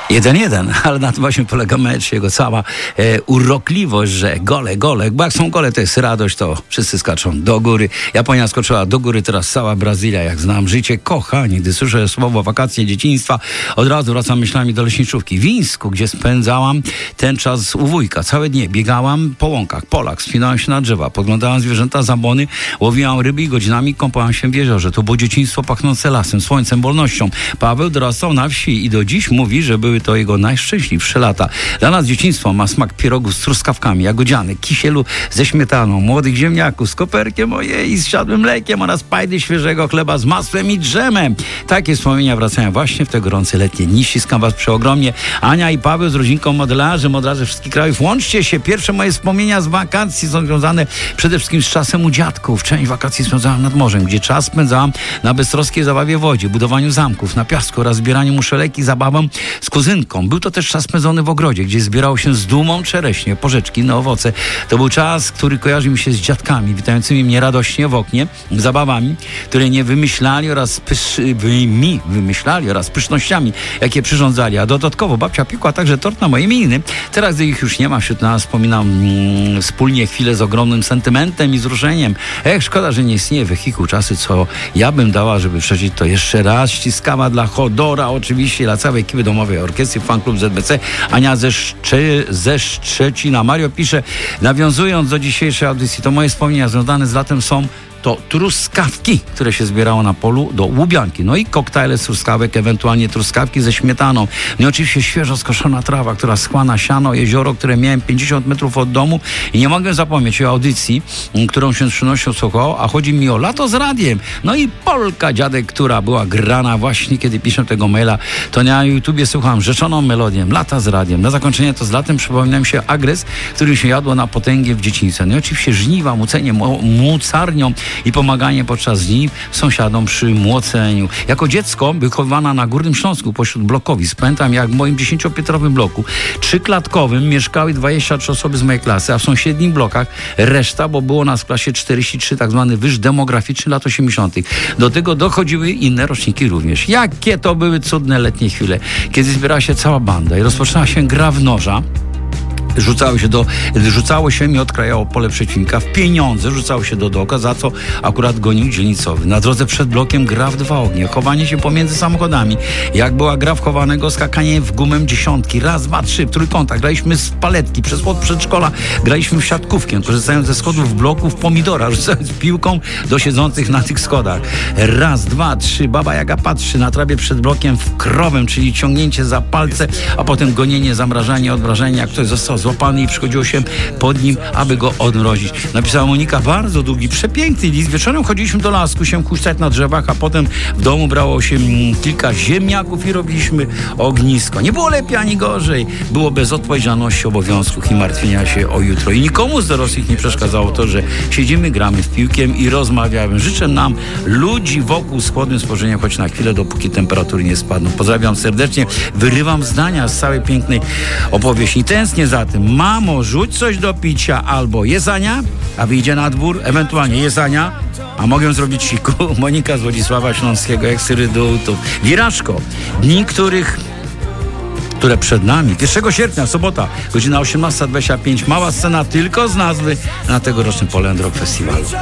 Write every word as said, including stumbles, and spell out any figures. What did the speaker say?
jeden jeden, ale na tym właśnie polega mecz, jego cała e, urokliwość, że gole, gole, bo jak są gole, to jest radość, to wszyscy skaczą do góry. Japonia skoczyła do góry, teraz cała Brazylia, jak znam życie. Kochani, gdy słyszę słowo wakacje dzieciństwa, od razu wracam myślami do leśniczówki w Wińsku, gdzie spędzałam ten czas u wujka. Całe dnie biegałam po łąkach, polach, wspinałam się na drzewa, podglądałam zwierzęta, zabony, łowiłam ryby i godzinami kąpałam się w jeziorze. To było dzieciństwo pachnące lasem, słońcem, wolnością. Paweł dorastał na wsi i do dziś mówi, że były to jego najszczęśliwsze lata. Dla nas dzieciństwo ma smak pierogów z truskawkami, jagodzianek, kisielu ze śmietaną, młodych ziemniaków z koperkiem ojej i z siadłym mlekiem oraz pajdy świeżego chleba z masłem i drzemem. Takie wspomnienia wracają właśnie w te gorące letnie dni. Ściskam was przeogromnie. Ania i Paweł z rodzinką modelarzy, modelarze wszystkich krajów. Łączcie się. Pierwsze moje wspomnienia z wakacji są związane przede wszystkim z czasem u dziadków. Część wakacji spędzałam nad morzem, gdzie czas spędzałam na beztroskiej zabawie w wodzie, budowaniu zamków, na piasku oraz zbieraniu muszelek i zabawą z kuzynką. Był to też czas spędzony w ogrodzie, gdzie zbierało się z dumą czereśnie, porzeczki, no owoce. To był czas, który kojarzy mi się z dziadkami, witającymi mnie radośnie w oknie, zabawami, które nie wymyślali oraz pysz... mi wymyślali oraz pysznościami, jakie przyrządzali. A dodatkowo babcia piekła także tort na moje imieniny. Teraz, gdy ich już nie ma wśród nas, wspominam mm, wspólnie chwilę z ogromnym sentymentem i wzruszeniem. Ech, szkoda, że nie istnieje wehikuł czasu, co ja bym dała, żeby przeżyć to jeszcze raz. Ściskała dla Chodora, oczywiście dla całej ekipy domowej orkiestry, fanklub Z B C. Ania ze, Szczy... ze Szczecina. Mario pisze, nawiązując do dzisiejszej audycji, to moje wspomnienia związane z latem są to truskawki, które się zbierało na polu do łubianki. No i koktajle z truskawek, ewentualnie truskawki ze śmietaną. No i oczywiście świeżo skoszona trawa, która schła na siano, jezioro, które miałem pięćdziesiąt metrów od domu i nie mogę zapomnieć o audycji, którą się z przyjemnością słuchało, a chodzi mi o lato z radiem. No i Polka Dziadek, która była grana właśnie, kiedy piszę tego maila, to na YouTubie słucham rzeczoną melodię Lata z radiem. Na zakończenie to z latem przypomina mi się agres, który się jadło na potęgę w dzieciństwie. No i oczywiście żniwa, mucenie młócarnią i pomaganie podczas żniw sąsiadom przy młoceniu. Jako dziecko wychowana na Górnym Śląsku pośród blokowisk. Pamiętam, jak w moim dziesięciopiętrowym bloku trzyklatkowym mieszkały dwadzieścia trzy osoby z mojej klasy, a w sąsiednich blokach reszta, bo było nas w klasie czterdzieści trzy, tak zwany wyż demograficzny lat osiemdziesiątych. Do tego dochodziły inne roczniki również. Jakie to były cudne letnie chwile, kiedy zbierała się cała banda i rozpoczynała się gra w noża. Rzucało się, do, rzucało się mi odkrajało pole przeciwnika w pieniądze, rzucało się do dołka, za co akurat gonił dzielnicowy. Na drodze przed blokiem gra w dwa ognie, chowanie się pomiędzy samochodami. Jak była gra w chowanego, skakanie w gumę dziesiątki, raz, dwa, trzy, w trójkątach. Graliśmy z paletki, przez płot przedszkola, graliśmy w siatkówkę, korzystając ze schodów bloku w pomidora, rzucając piłką do siedzących na tych schodach. Raz, dwa, trzy, baba Jaga patrzy na trawie przed blokiem w krowę, czyli ciągnięcie za palce, a potem gonienie, zamrażanie, odmrażanie, jak ktoś został złapany i przychodziło się pod nim, aby go odmrozić. Napisała Monika bardzo długi, przepiękny list. Wieczorem chodziliśmy do lasku się huśtać na drzewach, a potem w domu brało się mm, kilka ziemniaków i robiliśmy ognisko. Nie było lepiej ani gorzej. Było bez odpowiedzialności, obowiązków i martwienia się o jutro. I nikomu z dorosłych nie przeszkadzało to, że siedzimy, gramy w piłkę i rozmawiamy. Życzę nam ludzi wokół z chłodnym spojrzeniem, choć na chwilę, dopóki temperatury nie spadną. Pozdrawiam serdecznie. Wyrywam zdania z całej pięknej opowieści. Tęsknię za tym. Mamo, rzuć coś do picia albo jedzenia, a wyjdzie na dwór, ewentualnie jedzenia, a mogę zrobić siku. Monika z Władysława Śląskiego, eksyrydutów. Wirażko. Dni, których które przed nami. pierwszego sierpnia, sobota, godzina osiemnasta dwadzieścia pięć. Mała scena tylko z nazwy na tegorocznym Poland Rock Festiwalu.